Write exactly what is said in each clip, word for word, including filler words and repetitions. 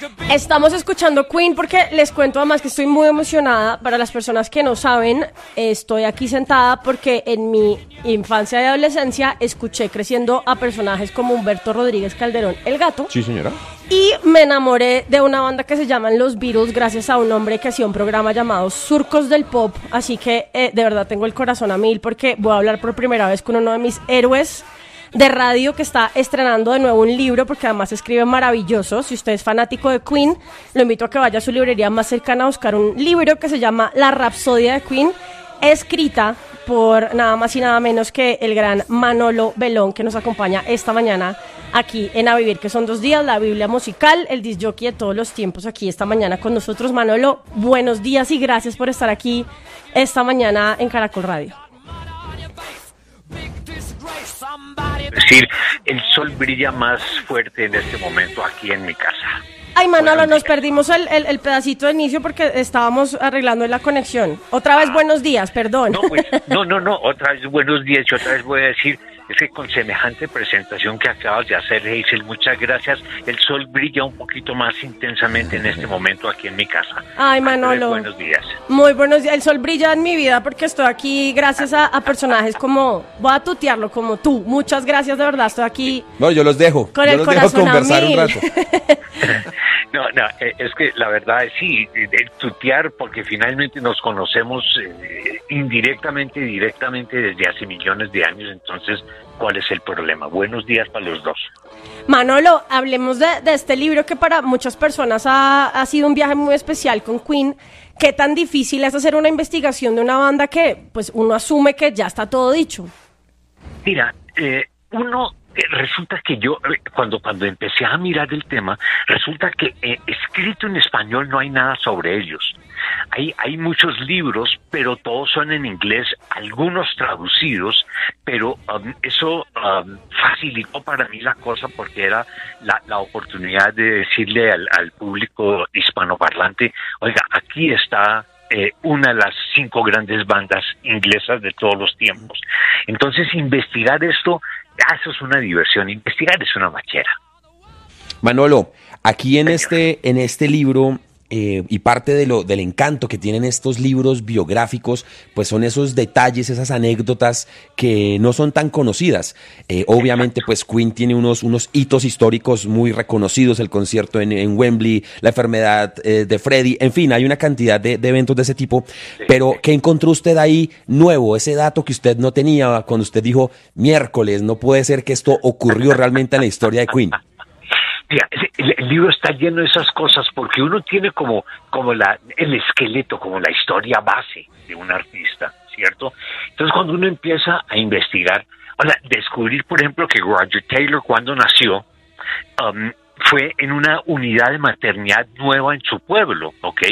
Estamos escuchando Queen porque les cuento además que estoy muy emocionada. Para las personas que no saben, estoy aquí sentada porque en mi infancia y adolescencia escuché creciendo a personajes como Humberto Rodríguez Calderón, el gato. Sí, señora. Y me enamoré de una banda que se llaman Los Beatles gracias a un hombre que hacía un programa llamado Surcos del Pop. Así que eh, de verdad tengo el corazón a mil porque voy a hablar por primera vez con uno de mis héroes de radio que está estrenando de nuevo un libro, porque además escribe maravilloso. Si usted es fanático de Queen, lo invito a que vaya a su librería más cercana a buscar un libro que se llama La Rapsodia de Queen, escrita por nada más y nada menos que el gran Manolo Belón, que nos acompaña esta mañana aquí en A Vivir, que son dos días, la Biblia musical, el disc jockey de todos los tiempos, aquí esta mañana con nosotros. Manolo, buenos días y gracias por estar aquí esta mañana en Caracol Radio. Es decir, el sol brilla más fuerte en este momento aquí en mi casa. Ay, Manolo, nos perdimos el, el, el pedacito de inicio porque estábamos arreglando la conexión. Otra vez, ah, buenos días, perdón. No, pues, no, no, no, otra vez buenos días y otra vez voy a decir, es que con semejante presentación que acabas de hacer, Hazel, muchas gracias. El sol brilla un poquito más intensamente en este momento aquí en mi casa. Ay, Manolo. Buenos días. Muy buenos días. El sol brilla en mi vida porque estoy aquí gracias a, a personajes como, voy a tutearlo, como tú. Muchas gracias, de verdad, estoy aquí. No, yo los dejo. Con yo el los corazón dejo conversar a mil. un rato. No, no, es que la verdad es sí, el tutear, porque finalmente nos conocemos eh, indirectamente y directamente desde hace millones de años, entonces, ¿cuál es el problema? Buenos días para los dos. Manolo, hablemos de, de este libro que para muchas personas ha, ha sido un viaje muy especial con Queen. ¿Qué tan difícil es hacer una investigación de una banda que, pues, uno asume que ya está todo dicho? Mira, eh, uno... Resulta que yo, cuando cuando empecé a mirar el tema, resulta que eh, escrito en español no hay nada sobre ellos. Hay, hay muchos libros, pero todos son en inglés, algunos traducidos, pero um, eso um, facilitó para mí la cosa porque era la, la oportunidad de decirle al, al público hispanoparlante, oiga, aquí está Eh, una de las cinco grandes bandas inglesas de todos los tiempos. Entonces, investigar esto, ah, eso es una diversión, investigar es una machera. Manolo, aquí en este, en este libro, eh, y parte de lo, del encanto que tienen estos libros biográficos, pues son esos detalles, esas anécdotas que no son tan conocidas. Eh, obviamente, pues Queen tiene unos, unos hitos históricos muy reconocidos, el concierto en, en Wembley, la enfermedad eh, de Freddie, en fin, hay una cantidad de, de eventos de ese tipo, pero ¿qué encontró usted ahí nuevo? Ese dato que usted no tenía cuando usted dijo, miércoles, no puede ser que esto ocurrió realmente en la historia de Queen. Mira, el, el libro está lleno de esas cosas porque uno tiene como, como la, el esqueleto, como la historia base de un artista, ¿cierto? Entonces cuando uno empieza a investigar, o sea, descubrir, por ejemplo, que Roger Taylor cuando nació um, fue en una unidad de maternidad nueva en su pueblo, ¿ok?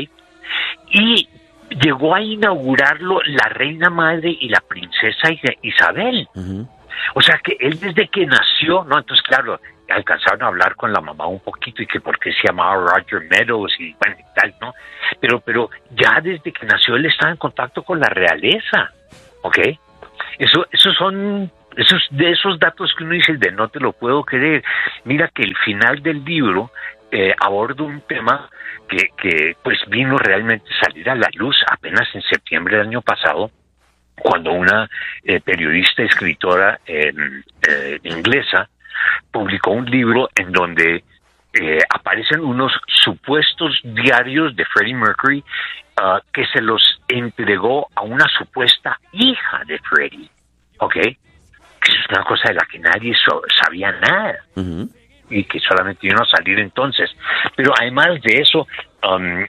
Y llegó a inaugurarlo la reina madre y la princesa Isabel. Uh-huh. O sea que él desde que nació, ¿no? Entonces, claro, alcanzaron a hablar con la mamá un poquito y que por qué se llamaba Roger Meadows y bueno y tal, ¿no? Pero, pero ya desde que nació él estaba en contacto con la realeza, ¿ok? Eso, esos son, esos, de esos datos que uno dice, de no te lo puedo creer. Mira que el final del libro eh, aborda un tema que, que pues vino realmente a salir a la luz apenas en septiembre del año pasado, cuando una eh, periodista, escritora eh, eh, inglesa publicó un libro en donde eh, aparecen unos supuestos diarios de Freddie Mercury uh, que se los entregó a una supuesta hija de Freddie, ¿ok? Que es una cosa de la que nadie so- sabía nada. Uh-huh. Y que solamente vino a salir entonces. Pero además de eso, um,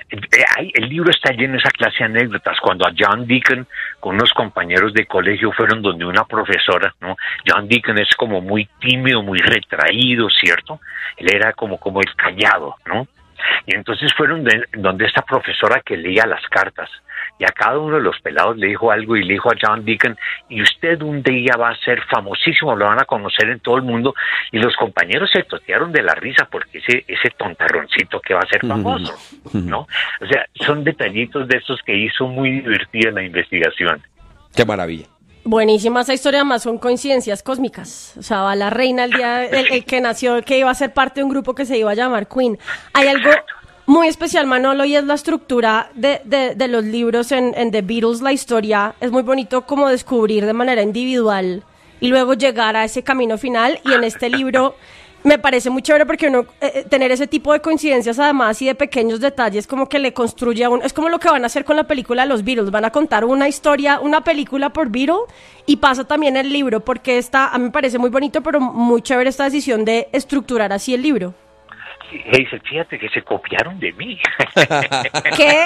el libro está lleno de esa clase de anécdotas. Cuando a John Deacon, con unos compañeros de colegio, fueron donde una profesora, ¿no? John Deacon es como muy tímido, muy retraído, ¿cierto? Él era como, como el callado, ¿no? Y entonces fueron de, donde esta profesora que leía las cartas. Y a cada uno de los pelados le dijo algo y le dijo a John Deacon, y usted un día va a ser famosísimo, lo van a conocer en todo el mundo. Y los compañeros se totearon de la risa porque ese ese tontarroncito que va a ser famoso, ¿no? O sea, son detallitos de esos que hizo muy divertida la investigación. Qué maravilla. Buenísima esa historia, más son coincidencias cósmicas. O sea, va la reina el día, el, el que nació, el que iba a ser parte de un grupo que se iba a llamar Queen. Hay algo muy especial, Manolo, y es la estructura de, de, de los libros en, en The Beatles, la historia. Es muy bonito como descubrir de manera individual y luego llegar a ese camino final. Y en este libro me parece muy chévere porque uno eh, tener ese tipo de coincidencias además y de pequeños detalles como que le construye a uno. Es como lo que van a hacer con la película de los Beatles. Van a contar una historia, una película por Beatle, y pasa también el libro, porque está, a mí me parece muy bonito, pero muy chévere esta decisión de estructurar así el libro. Hey, fíjate que se copiaron de mí. ¿Qué?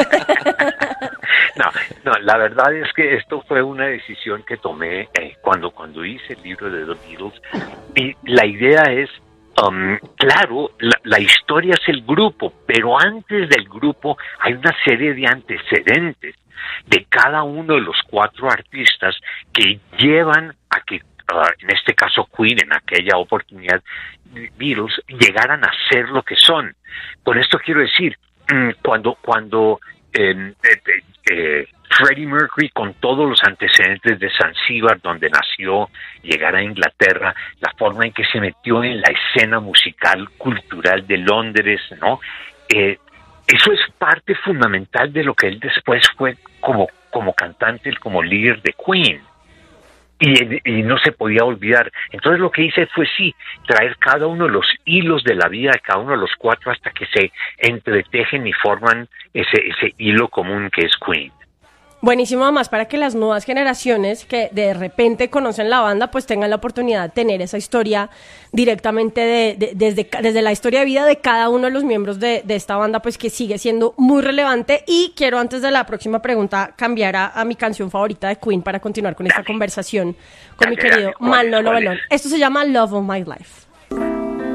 No, no, la verdad es que esto fue una decisión que tomé eh, cuando, cuando hice el libro de The Beatles. Y la idea es, um, claro, la, la historia es el grupo, pero antes del grupo hay una serie de antecedentes de cada uno de los cuatro artistas que llevan a que, uh, en este caso Queen, en aquella oportunidad Beatles, llegaran a ser lo que son. Con esto quiero decir, cuando cuando eh, eh, eh, Freddie Mercury, con todos los antecedentes de Zanzíbar, donde nació, llegar a Inglaterra, la forma en que se metió en la escena musical, cultural de Londres, ¿no? Eh, eso es parte fundamental de lo que él después fue como, como cantante, como líder de Queen. Y, y no se podía olvidar. Entonces lo que hice fue sí, traer cada uno de los hilos de la vida de cada uno de los cuatro hasta que se entretejen y forman ese, ese hilo común que es Queen. Buenísimo, además, para que las nuevas generaciones que de repente conocen la banda, pues tengan la oportunidad de tener esa historia directamente de, de, desde, desde la historia de vida de cada uno de los miembros de, de esta banda, pues que sigue siendo muy relevante. Y quiero, antes de la próxima pregunta, cambiar a, a mi canción favorita de Queen para continuar con esta conversación con Dale, mi querido dale, ¿cuál es, Manolo cuál Belón. es? Esto se llama Love of My Life.